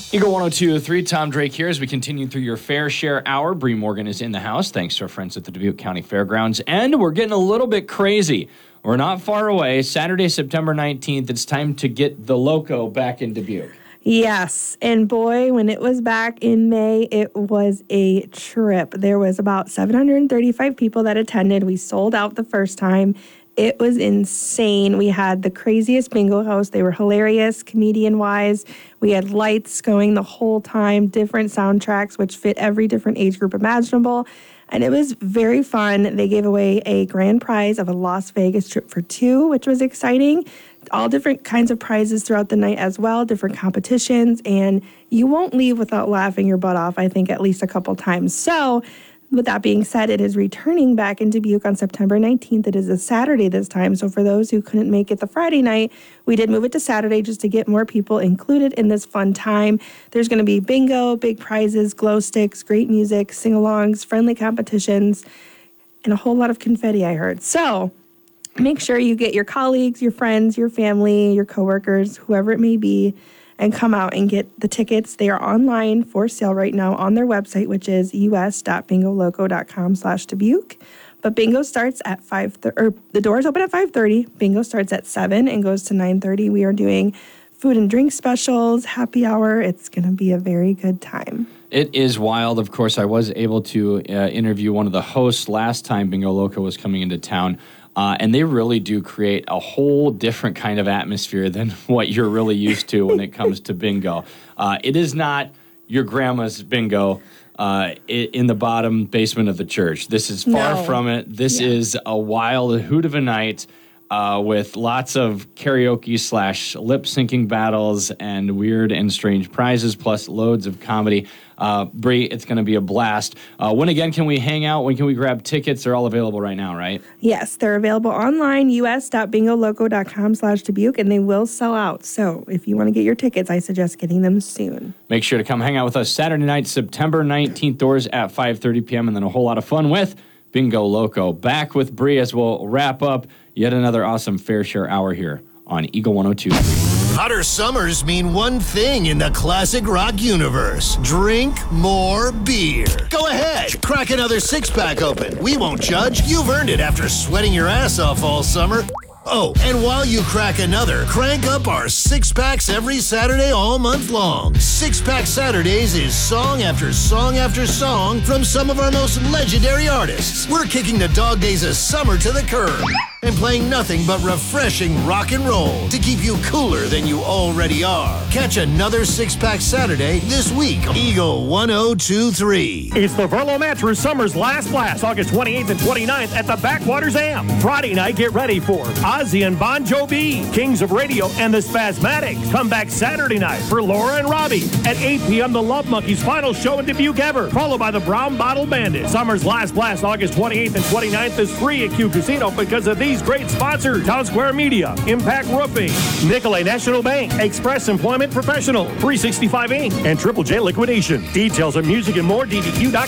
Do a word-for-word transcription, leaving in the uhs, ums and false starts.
Eagle one oh two point three, Tom Drake here as we continue through your Fair Share Hour. Bree Morgan is in the house, thanks to our friends at the Dubuque County Fairgrounds. And we're getting a little bit crazy. We're not far away. Saturday, September nineteenth, it's time to get the Loco back in Dubuque. Yes, and boy, when it was back in May, it was a trip. There was about seven hundred thirty-five people that attended. We sold out the first time. It was insane. We had the craziest bingo hosts. They were hilarious, comedian-wise. We had lights going the whole time, different soundtracks, which fit every different age group imaginable. And it was very fun. They gave away a grand prize of a Las Vegas trip for two, which was exciting. All different kinds of prizes throughout the night as well, different competitions. And you won't leave without laughing your butt off, I think, at least a couple times. So with that being said, it is returning back in Dubuque on September nineteenth. It is a Saturday this time. So for those who couldn't make it the Friday night, we did move it to Saturday just to get more people included in this fun time. There's going to be bingo, big prizes, glow sticks, great music, sing-alongs, friendly competitions, and a whole lot of confetti, I heard. So make sure you get your colleagues, your friends, your family, your coworkers, whoever it may be, and come out and get the tickets. They are online for sale right now on their website, which is us.bingoloco.com slash Dubuque. But bingo starts at five thirty, or the doors open at five thirty. Bingo starts at seven and goes to nine thirty. We are doing food and drink specials, happy hour. It's going to be a very good time. It is wild. Of course, I was able to uh, interview one of the hosts last time Bingo Loco was coming into town. Uh, and they really do create a whole different kind of atmosphere than what you're really used to when it comes to bingo. Uh, it is not your grandma's bingo uh, in the bottom basement of the church. This is far No. from it. This Yeah. is a wild hoot of a night uh, with lots of karaoke slash lip-syncing battles and weird and strange prizes, plus loads of comedy. Uh, Bree, it's going to be a blast. Uh, when again can we hang out? When can we grab tickets? They're all available right now, right? Yes, they're available online, us.bingoloco.com slash Dubuque, and they will sell out. So if you want to get your tickets, I suggest getting them soon. Make sure to come hang out with us Saturday night, September nineteenth, doors at five thirty p.m., and then a whole lot of fun with Bingo Loco. Back with Bree as we'll wrap up yet another awesome Fair Share Hour here on Eagle one oh two point three. Hotter summers mean one thing in the classic rock universe. Drink more beer. Go ahead, crack another six-pack open. We won't judge. You've earned it after sweating your ass off all summer. Oh, and while you crack another, crank up our six-packs every Saturday all month long. Six-Pack Saturdays is song after song after song from some of our most legendary artists. We're kicking the dog days of summer to the curb and playing nothing but refreshing rock and roll to keep you cooler than you already are. Catch another Six-Pack Saturday this week on Eagle one oh two point three. It's the Verlo Mattress Summer's Last Blast, August twenty-eighth and twenty-ninth at the Backwaters Am. Friday night, get ready for Ozzy and Bon Jovi, Kings of Radio, and the Spasmatics. Come back Saturday night for Laura and Robbie. At eight p.m., the Love Monkeys' final show in Dubuque ever, followed by the Brown Bottle Bandits. Summer's Last Blast, August twenty-eighth and twenty-ninth is free at Q Casino because of these great sponsors: Town Square Media, Impact Roofing, Nicolay National Bank, Express Employment Professional, three sixty-five Incorporated, and Triple J Liquidation. Details of music and more, D D Q dot com.